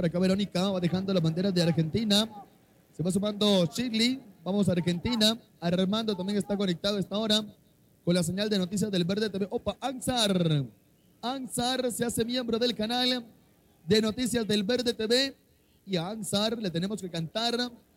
por acá Verónica, va dejando las banderas de Argentina. Se va sumando Shirley, vamos a Argentina. Armando también está conectado a esta hora con la señal de noticias del Verde TV. Opa, Ansar. Ansar se hace miembro del canal de noticias del Verde TV. Y a Ansar le tenemos que cantar.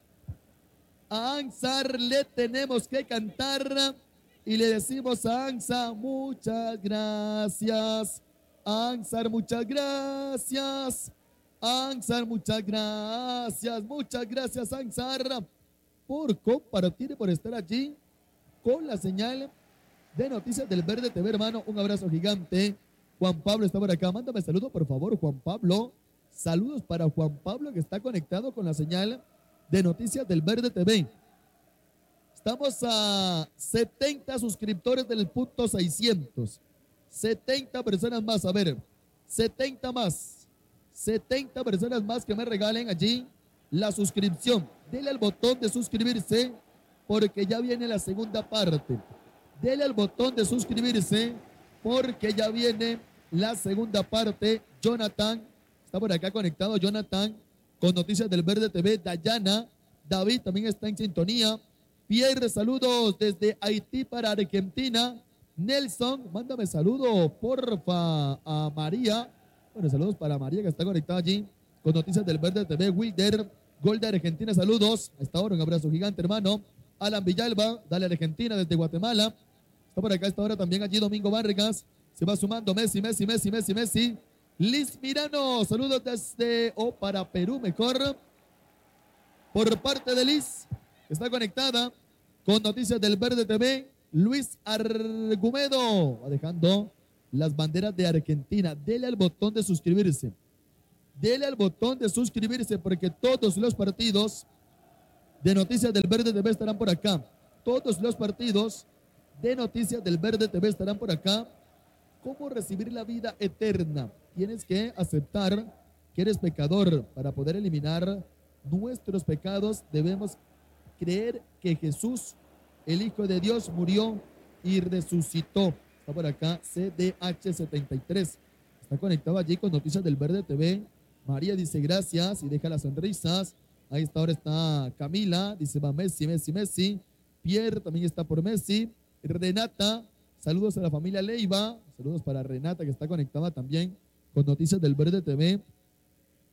A Ansar le tenemos que cantar. Y le decimos a Ansar, muchas gracias. Ansar, muchas gracias. Ansar, muchas gracias. Muchas gracias, Ansar, por compartir y por estar allí con la señal de noticias del Verde TV, hermano. Un abrazo gigante. Juan Pablo está por acá. Mándame saludos, por favor, Juan Pablo. Saludos para Juan Pablo, que está conectado con la señal de noticias del Verde TV. Estamos a 70 suscriptores del punto 600. 70 personas más, a ver, 70 más. 70 personas más que me regalen allí la suscripción. Dele al botón de suscribirse porque ya viene la segunda parte. Dele al botón de suscribirse porque ya viene la segunda parte. Jonathan, está por acá conectado Jonathan con noticias del Verde TV. Dayana, David también está en sintonía. Pierre, saludos desde Haití para Argentina. Nelson, mándame saludos, porfa, a María. Bueno, saludos para María que está conectada allí con noticias del Verde TV. Wilder, gol de Argentina, saludos. A esta hora un abrazo gigante, hermano. Alan Villalba, dale Argentina desde Guatemala. Está por acá a esta hora también allí Domingo Vargas. Se va sumando Messi. Liz Mirano, saludos desde para Perú, mejor. Por parte de Liz, que está conectada con noticias del Verde TV. Luis Argumedo va dejando las banderas de Argentina. Dele al botón de suscribirse. Dele al botón de suscribirse porque todos los partidos de noticias del Verde TV estarán por acá. Todos los partidos de noticias del Verde TV estarán por acá. ¿Cómo recibir la vida eterna? Tienes que aceptar que eres pecador. Para poder eliminar nuestros pecados debemos creer que Jesús, el Hijo de Dios, murió y resucitó. Está por acá CDH73. Está conectado allí con noticias del Verde TV. María dice gracias y deja las sonrisas. Ahí está, ahora está Camila. Dice va Messi. Pierre también está por Messi. Renata, saludos a la familia Leiva. Saludos para Renata que está conectada también con noticias del Verde TV.